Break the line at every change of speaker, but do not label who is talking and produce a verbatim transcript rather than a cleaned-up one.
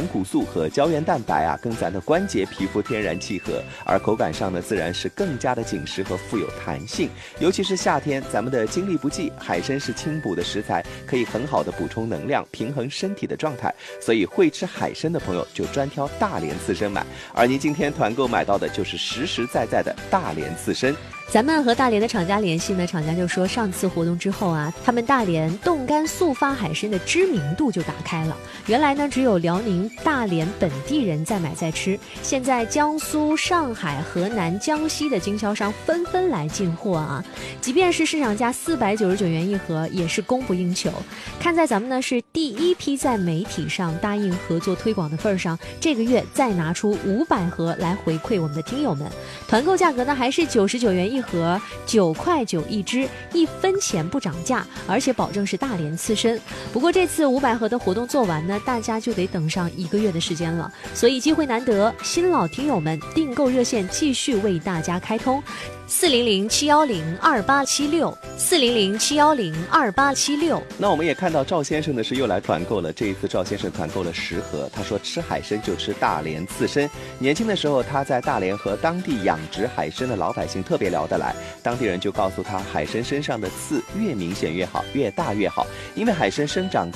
骨素和胶原蛋白啊，跟咱的关节、皮肤天然契合，而口感上呢，自然是更加的紧实和富有弹性。尤其是夏天，咱们的精力不济，海参是清补的食材，可以很好的补充能量，平衡身体的状态。所以会吃海参的朋友就专挑大连刺身买，而您今天团购买到的就是实实在在的大连刺身。
咱们和大连的厂家联系呢，厂家就说上次活动之后啊，他们大连冻干速发海参的知名度就打开了。原来呢，只有辽宁大连本地人在买在吃，现在江苏、上海、河南、江西的经销商纷纷来进货啊。即便是市场价四百九十九元一盒，也是供不应求。看在咱们呢是第一批在媒体上答应合作推广的份上，这个月再拿出五百盒来回馈我们的听友们。团购价格呢还是九十九元一盒。一盒九块九一只，一分钱不涨价，而且保证是大连刺身。不过这次五百盒的活动做完呢，大家就得等上一个月的时间了，所以机会难得，新老听友们订购热线继续为大家开通。四零零七幺零二八七六，四零零七幺零二八七六。
那我们也看到赵先生呢是又来团购了，这一次赵先生团购了十盒。他说吃海参就吃大连刺身。年轻的时候他在大连和当地养殖海参的老百姓特别聊得来，当地人就告诉他，海参身上的刺越明显越好，越大越好，因为海参生长